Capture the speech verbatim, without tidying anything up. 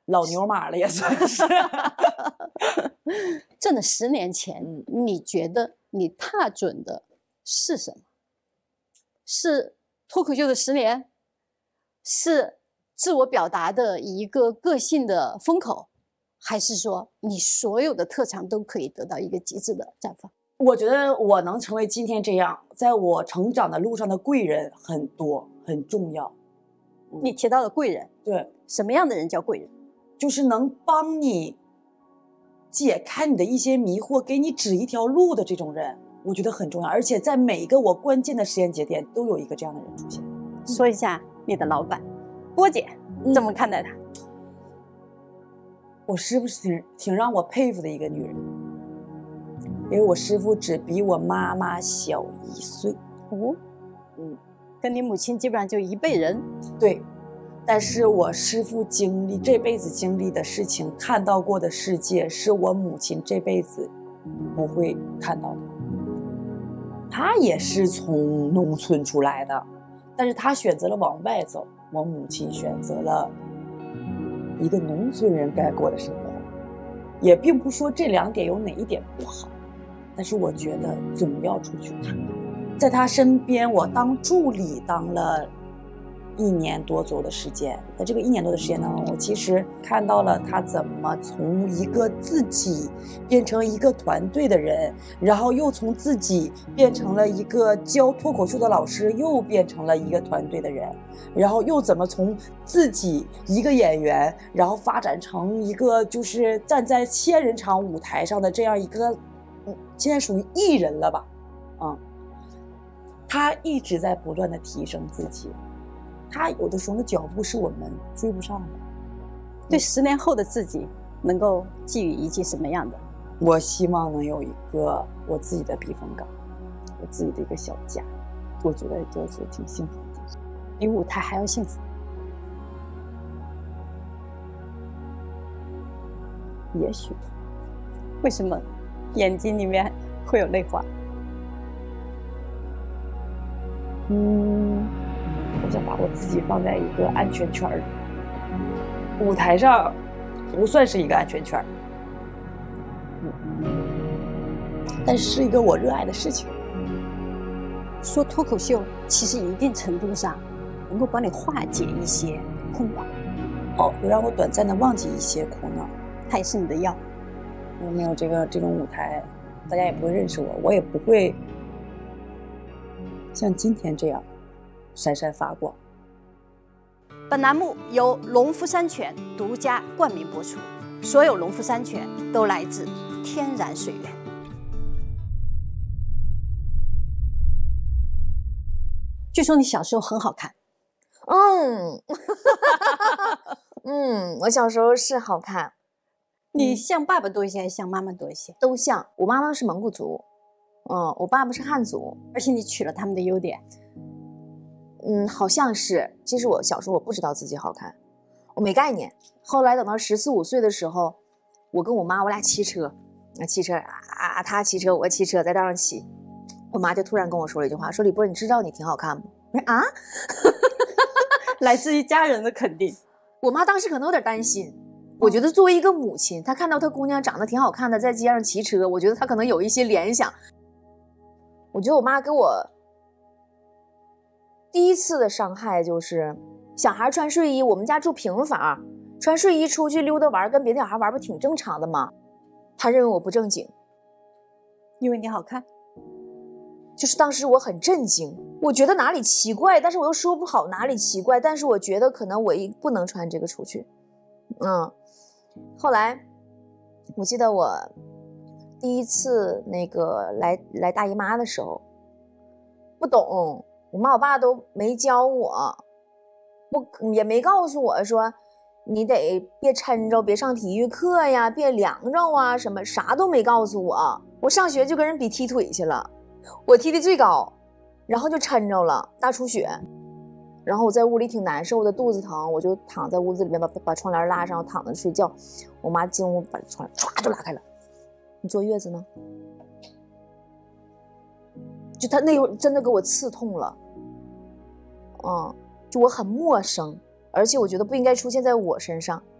老牛马了也算是。 这么十年前，嗯、你觉得你踏准的是什么？是脱口秀的十年，是自我表达的一个个性的风口，还是说你所有的特长都可以得到一个极致的绽放？ 我觉得我能成为今天这样，在我成长的路上的贵人很多，很重要。 你提到了贵人， 对， 什么样的人叫贵人？ 就是能帮你解开你的一些迷惑，给你指一条路的这种人，我觉得很重要。而且在每一个我关键的时间节点，都有一个这样的人出现。 说一下你的老板波姐怎么看待他？嗯、 我师傅是挺挺让我佩服的一个女人，因为我师傅只比我妈妈小一岁。 哦，嗯，跟你母亲基本上就一辈人。 对。但是我师父经历这辈子经历的事情，看到过的世界，是我母亲这辈子不会看到的。她也是从农村出来的，但是她选择了往外走，我母亲选择了一个农村人该过的生活。也并不说这两点有哪一点不好，但是我觉得总要出去看看。在她身边，我当助理当了一年多左右的时间，在这个一年多的时间当中，我其实看到了他怎么从一个自己变成一个团队的人，然后又从自己变成了一个教脱口秀的老师，又变成了一个团队的人，然后又怎么从自己一个演员，然后发展成一个就是站在千人场舞台上的这样一个，嗯，现在属于艺人了吧，嗯，他一直在不断的提升自己。他有的时候的脚步是我们追不上的。 对十年后的自己能够寄予一句什么样的？ 我希望能有一个我自己的避风港，我自己的一个小家，我觉得就是挺幸福的。 比舞台还要幸福？ 也许。 为什么眼睛里面会有泪花？ 嗯。我想把我自己放在一个安全圈里，舞台上不算是一个安全圈，嗯，但是一个我热爱的事情。 说脱口秀其实一定程度上能够帮你化解一些困扰， 哦，有让我短暂的忘记一些苦恼， 它也是你的药。 如果没有这个这种舞台，大家也不会认识我，我也不会像今天这样闪闪发光。 本栏目由农夫山泉独家冠名播出，所有农夫山泉都来自天然水源。据说你小时候很好看。 嗯，嗯，我小时候是好看。 你像爸爸多一些，还是像妈妈多一些？ 都像。我妈妈是蒙古族，嗯，我爸爸是汉族， 而且你取了他们的优点。 嗯，好像是。其实我小时候我不知道自己好看，我没概念。后来等到十四五岁的时候，我跟我妈我俩骑车，啊骑车啊，她骑车我骑车在道上骑，我妈就突然跟我说了一句话，说李波，你知道你挺好看不？我说啊， 来自于家人的肯定。 我妈当时可能有点担心，我觉得作为一个母亲，她看到她姑娘长得挺好看的，在街上骑车，我觉得她可能有一些联想。我觉得我妈给我第一次的伤害就是小孩穿睡衣，我们家住平房，穿睡衣出去溜达玩，跟别的小孩玩不挺正常的吗？她认为我不正经， 因为你好看。 就是当时我很震惊，我觉得哪里奇怪，但是我又说不好哪里奇怪，但是我觉得可能我不能穿这个出去。嗯，后来我记得我第一次那个来来大姨妈的时候，不懂，我妈我爸都没教我，不也没告诉我说你得别抻着，别上体育课呀，别凉着啊，什么啥都没告诉我。我上学就跟人比踢腿去了，我踢的最高，然后就抻着了，大出血。然后我在屋里挺难受的，肚子疼，我就躺在屋子里面把把窗帘拉上，躺着睡觉。我妈进屋把窗帘唰就拉开了，你坐月子呢？就她那会儿真的给我刺痛了，嗯，就我很陌生，而且我觉得不应该出现在我身上。